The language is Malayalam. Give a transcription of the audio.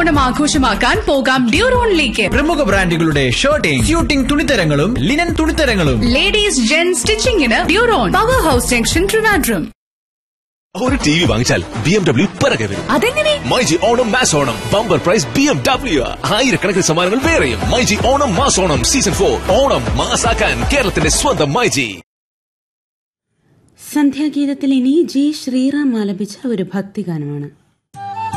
ഓണം ആഘോഷമാക്കാൻ പോകാം ഡ്യൂറോണിലേക്ക്. പ്രമുഖ ബ്രാൻഡുകളുടെ shirting, suiting തുണിത്തരങ്ങളും linen തുണിത്തരങ്ങളും. Ladies gen സ്റ്റിച്ചിങ്ങിന് ഡ്യൂറോൺ, power house junction, Trivandrum. ഒരു ടിവി വാങ്ങിച്ചാൽ BMW പിറകെ വരും. അതെങ്ങനെ? MyG Onam mass Onam bumper prize BMW. ആയിരക്കണക്കിന് സമ്മാനങ്ങൾ വേറെയും. മൈജി ഓണം മാസ് ഓണം സീസൺ 4 ഓണം മാസാക്കാൻ കേരളത്തിന്റെ സ്വന്തം മൈജി. സന്ധ്യാഗീതത്തിൽ ഇനി ജി ശ്രീറാം ആലപിച്ച ഒരു ഭക്തിഗാനമാണ്.